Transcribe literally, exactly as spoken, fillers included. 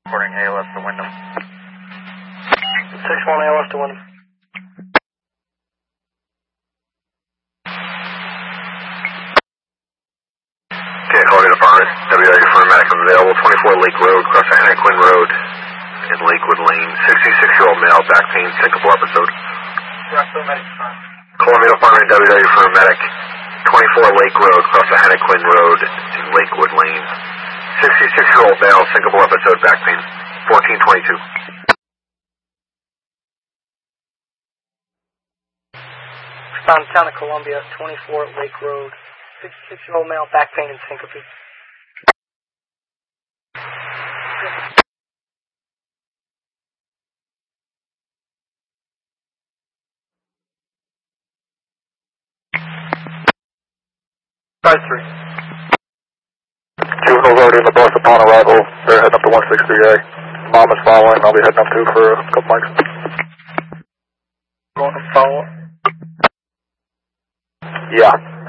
Reporting A L S to Wyndham. six one A L S to Wyndham. Okay, Columbia Department, W W for medic available, twenty-four Lake Road, cross Henry Quinn Road in Lakewood Lane, sixty-six-year-old male, back pain, syncopal episode. Columbia Department, W W for medic, twenty-four Lake Road, cross Henry Quinn Road in Lakewood Lane, sixty-six-year-old male, syncopal episode, back pain, fourteen twenty-two. Respond to town of Columbia, twenty-four Lake Road, sixty-six-year-old male, back pain and syncope. five three. Juvenile's already in the bus upon arrival. They're heading up to one sixty-three A. Mom is following. I'll be heading up too for a couple mics. Going to follow up? Yeah.